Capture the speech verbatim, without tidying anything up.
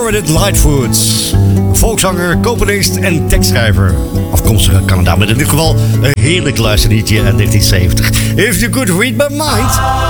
Meredith Lightfoot. Volkszanger, componist en tekstschrijver. Afkomstig uit Canada, met in dit geval een heerlijk luisterliedje uit negentien zeventig. If you could read my mind...